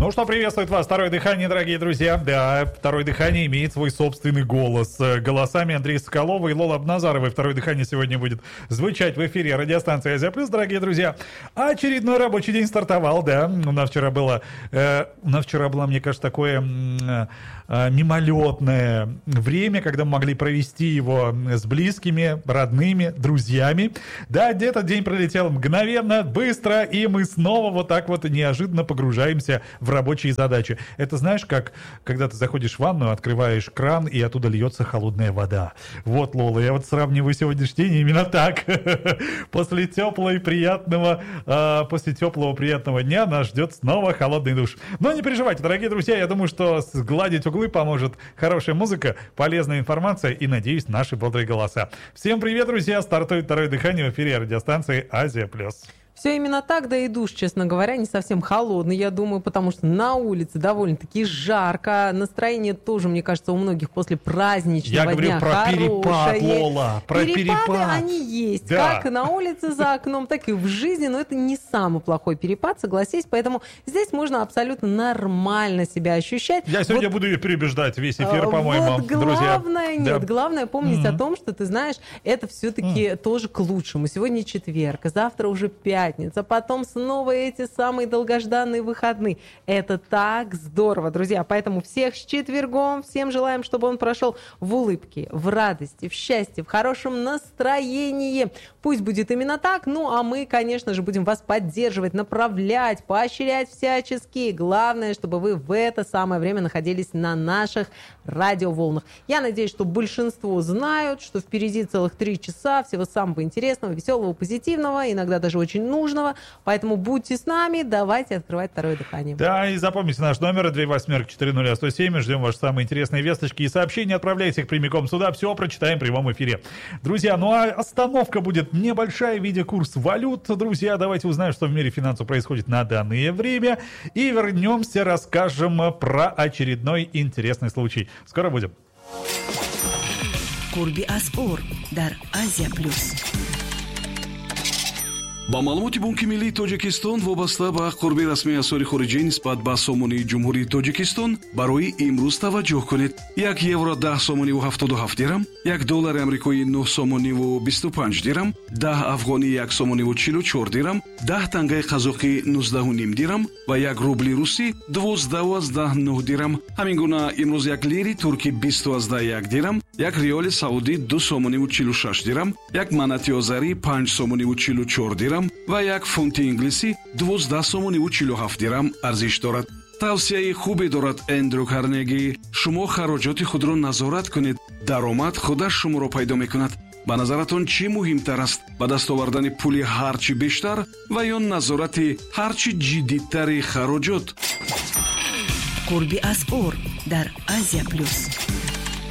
Ну что, приветствует вас «Второе дыхание», дорогие друзья. Да, «Второе дыхание» имеет свой собственный голос. Голосами Андрея Соколова и Лолы Абназаровой «Второе дыхание» сегодня будет звучать в эфире радиостанции «Азия Плюс», дорогие друзья. Очередной рабочий день стартовал, да. У нас вчера было, мне кажется, такое мимолетное время, когда мы могли провести его с близкими, родными, друзьями. Да, этот день пролетел мгновенно, быстро, и мы снова вот так вот неожиданно погружаемся в рабочие задачи. Это знаешь, как когда ты заходишь в ванную, открываешь кран, и оттуда льется холодная вода. Вот, Лола, я вот сравниваю сегодняшний день именно так. После теплого приятного дня нас ждет снова холодный душ. Но не переживайте, дорогие друзья, я думаю, что сгладить углы поможет хорошая музыка, полезная информация и, надеюсь, наши бодрые голоса. Всем привет, друзья! Стартует «Второе дыхание» в эфире радиостанции «Азия Плюс». Все именно так, да и душ, честно говоря, не совсем холодный, я думаю, потому что на улице довольно-таки жарко. Настроение тоже, мне кажется, у многих после праздничного дня хорошее. Я говорю про перепад, Лола, про перепады они есть, да. Как на улице за окном, так и в жизни, но это не самый плохой перепад, согласись, поэтому здесь можно абсолютно нормально себя ощущать. Я сегодня буду ее переубеждать весь эфир, по-моему, вот главное, друзья. Главное помнить о том, что ты знаешь, это все-таки тоже к лучшему. Сегодня четверг, завтра уже пятница, потом снова эти самые долгожданные выходные. Это так здорово, друзья. Поэтому всех с четвергом, всем желаем, чтобы он прошел в улыбке, в радости, в счастье, в хорошем настроении. Пусть будет именно так. Ну, а мы, конечно же, будем вас поддерживать, направлять, поощрять всячески. Главное, чтобы вы в это самое время находились на наших радиоволнах. Я надеюсь, что большинство знают, что впереди целых 3 часа всего самого интересного, веселого, позитивного, иногда даже очень нужного. Поэтому будьте с нами, давайте открывать «Второе дыхание». Да, и запомните наш номер 28-40-107. Ждем ваши самые интересные весточки и сообщения. Отправляйте их прямиком сюда. Все прочитаем в прямом эфире. Друзья, ну а остановка будет небольшая в виде курса валют. Друзья, давайте узнаем, что в мире финансов происходит на данное время. И вернемся, расскажем про очередной интересный случай. Скоро будем. Курби Асор, дар Азия Плюс. ба маълумоти Бонки Миллии Тоҷикистон вобаста ба қурби расмии асъори хориҷӣ нисбат ба сомонии Ҷумҳурии Тоҷикистон барои имрӯз таваҷҷӯҳ кунед. 1 евро 10 сомониву 77 дирам, 1 доллари амрикоӣ 9 сомониву 25 дирам, 10 афғонӣ 1 сомониву 44 дирам, 10 тангаи қазоқӣ 19,5 дирам ва 1 рубли русӣ 12,9 дирам. Ҳамин гуна имрӯз 1 лири туркӣ 20,1 дирам, 1 риёли саудӣ 2 сомониву 46 дирам, 1 манати озарӣ 5 сомониву 44 дирам ва 1 фунти инглисӣ 12 сомониву 47 дирам арзиш дорад. тавсияи хубе дорад Эндрю Карнеги. Шумо хароҷоти худро назорат кунед. Даромад худаш шуморо пайдо мекунад. ба назаратон чӣ муҳимтар аст? ба даст овардани пули ҳарчи бештар ва ё назорати ҳарчи ҷиддитари хароҷот? Курби Асор дар Азия Плюс.